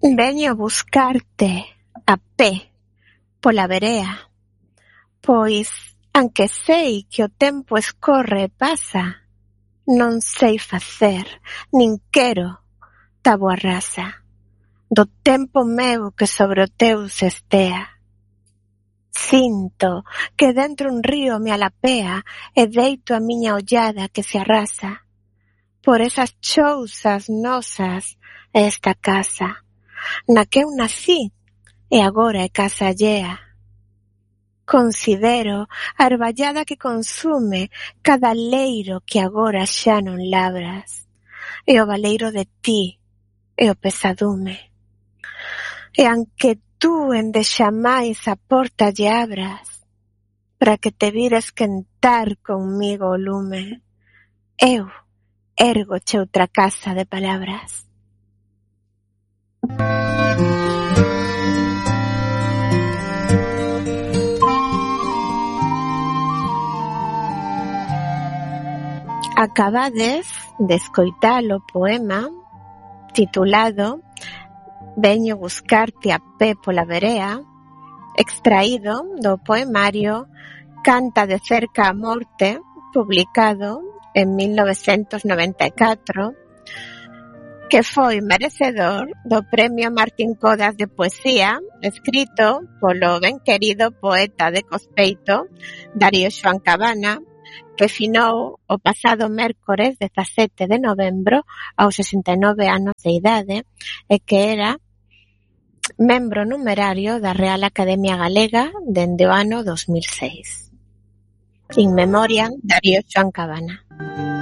Veño buscarte a pé pola verea, pois, anque sei que o tempo escorre e pasa, non sei facer, nin quero táboa rasa, do tempo meu que sobre o teu se estea. Sinto que dentro un río me alapea e deito a miña ollada que se arrasa por esas chousas nosas e esta casa, na que eu nací e agora é casa allea. Considero a arballada que consume cada leiro que agora xa non labras, e o baleiro de ti e o pesadume. E anque tú endexamais a porta lle abras, para que te vires quentar conmigo o lume, eu érgoche outra casa de palabras. Acabades de escoitar o poema titulado Veño buscarte a pé pola verea, extraído do poemario Canta de cerca a morte, publicado en 1994, que foi merecedor do Premio Martín Codas de Poesía, escrito polo ben querido poeta de Cospeito, Darío Xoán Cabana, que finou o pasado mércores 17 de novembro aos 69 anos de idade e que era membro numerario da Real Academia Galega dende o ano 2006. In memoriam, Darío Xoán Cabana.